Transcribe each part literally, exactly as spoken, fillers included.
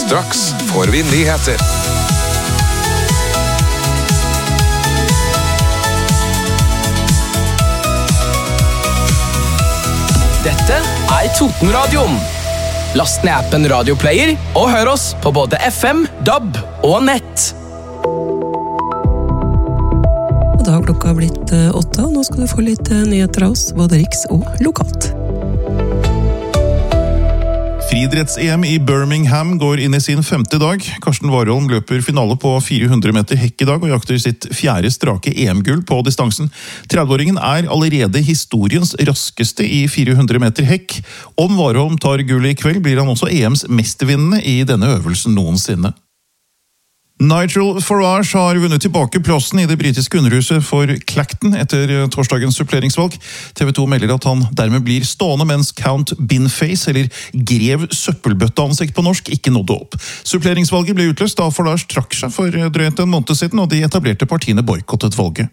Straks får vi nyheter. Dette er Totenradioen. Last ned appen Radioplayer og hør oss på både F M, D A B og nett. Da har klokka blitt åtte, og nå skal du få litt nyheter av oss, både riks og lokalt. Friidretts-E M i Birmingham går inn i sin femte dag. Karsten Warholm løper finale på fire hundre meter hekk i dag og jakter sitt fjerde strake E M-gull på distansen. tretti-åringen er allerede historiens raskeste i fire hundre meter hekk. Om Warholm tar gullet i kveld, blir han også E Ms mestervinnende i denne øvelsen noensinne. Nigel Farage har vunnet tilbake plassen i det britiske underhuset for Clacton etter torsdagens suppleringsvalg. T V to melder at han dermed blir stående mens Count Binface, eller grev søppelbøtteansikt på norsk, ikke nådde opp. Suppleringsvalget ble utløst da Farage trakk seg for drøyt en måned siden, og de etablerte partiene boykottet valget.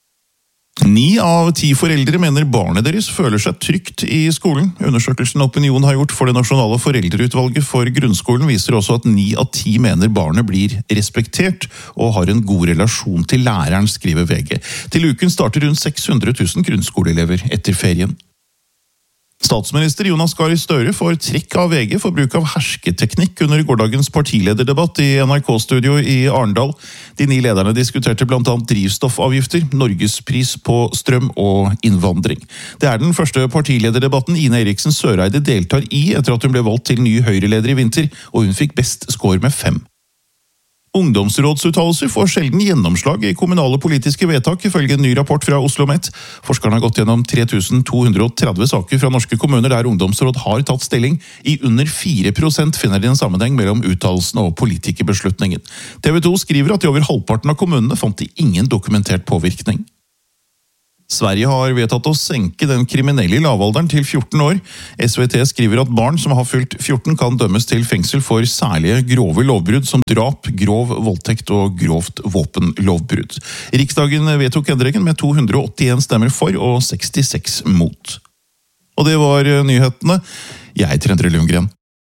Ni av ti foreldre mener barnet deres føler seg trygt i skolen. Undersøkelsen Opinion har gjort for det nasjonale foreldreutvalget for grunnskolen viser også at ni av ti mener barnet blir respektert og har en god relasjon til læreren, skriver V G. Til uken starter rundt seks hundre tusen grunnskoleelever etter ferien. Statsminister Jonas Gahr Støre får trekk av V G for bruk av hersketeknikk under gårsdagens partilederdebatt i N R K-studio i Arendal. De ni lederne diskuterte blant annet drivstoffavgifter, norgespris på strøm og innvandring. Det er den første partilederdebatten Ine Eriksen Søreide deltar i etter at hun ble valgt til ny Høyre-leder i vinter, og hun fikk best score med fem. Ungdomsrådsuttalelser får sjelden gjennomslag i kommunale politiske vedtak, ifølge en ny rapport fra OsloMet. Forskerne har gått gjennom tre tusen to hundre og tretti saker fra norske kommuner der ungdomsråd har tatt stilling. I under fire prosent finner de en sammenheng mellom uttalelsene og politikerbeslutningen. T V to skriver at i over halvparten av kommunene fant de ingen dokumentert påvirkning. Sverige har vedtatt å senke den kriminelle lavalderen til fjorten år. S V T skriver at barn som har fylt fjorten kan dømmes til fengsel for særlige grove lovbrudd som drap, grov voldtekt og grovt våpenlovbrudd. Riksdagen vedtok endringen med to hundre og åttien stemmer for og sekstiseks mot. Og det var nyhetene. Jeg heter Endre Lundgren.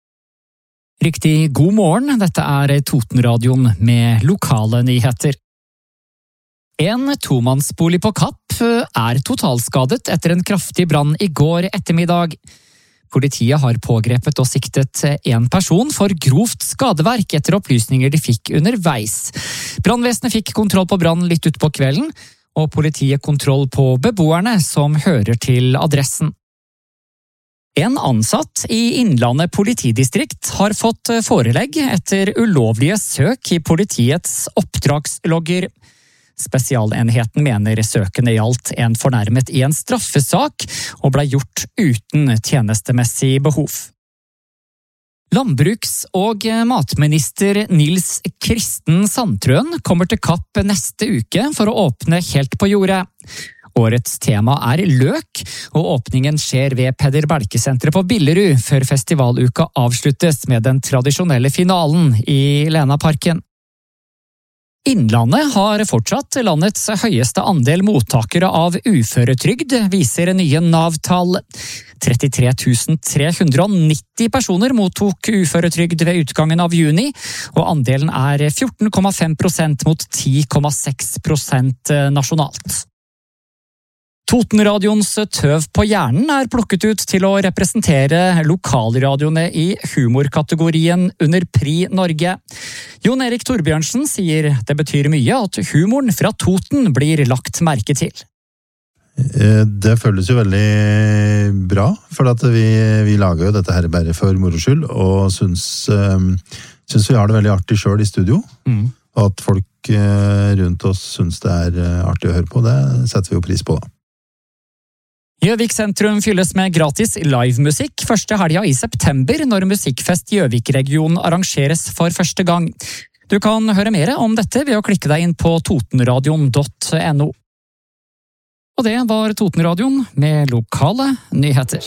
Riktig god morgen, dette er Totenradioen med lokale nyheter. En tomannsbolig på Kapp er totalskadet etter en kraftig brann i går ettermiddag. Politiet har pågrepet og siktet en person for grovt skadeverk etter opplysninger de fikk underveis. Brannvesenet fikk kontroll på brannen litt ut på kvelden, og politiet kontroll på beboerne som hører til adressen. En ansatt i Innlandet politidistrikt har fått forelegg etter ulovlige søk i politiets oppdragslogger. Spesialenheten mener søkene gjaldt en fornærmet i en straffesak og ble gjort uten tjenestemessig behov. Landbruks- og matminister Nils Kristen Sandtrøen kommer til Kapp neste uke for å åpne helt på jordet. Årets tema er løk, og åpningen skjer ved Peder Belke-senteret på Billerud før festivaluka avsluttes med den tradisjonelle finalen i Lenaparken. Innlandet har fortsatt landets høyeste andel mottakere av uføretrygd, viser nye Nav-tall. trettitre tusen tre hundre og nitti personer mottok uføretrygd ved utgangen av juni, og andelen er fjorten komma fem prosent mot ti komma seks prosent nasjonalt. Totenradioens Tøv på hjernen er plukket ut til å representere lokalradioene i humorkategorien under Pri Norge. Jon Erik Torbjørnsen sier det betyr mye at humoren fra Toten blir lagt merke til. Det føles jo veldig bra, for at vi, vi lager jo dette her bare for moro skyld, og synes, synes vi har det veldig artig selv i studio. Mm. Og at folk rundt oss synes det er artig å høre på, det setter vi jo pris på da. Gjøvik sentrum fylles med gratis livemusikk første helga i september når Musikkfest Gjøvik-regionen arrangeres for første gang. Du kan høre mer om dette ved å klikke deg inn på totenradion punktum no. Og det var Totenradioen med lokale nyheter.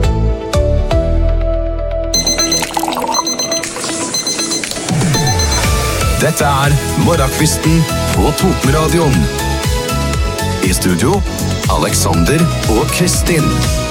Dette er Morgenkvisten på Totenradioen. I studio, Alexander og Kristin.